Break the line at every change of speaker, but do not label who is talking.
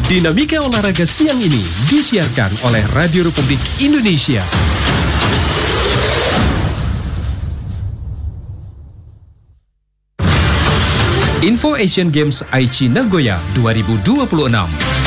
Dinamika olahraga siang ini disiarkan oleh Radio Republik Indonesia. Info Asian Games Aichi Nagoya 2026.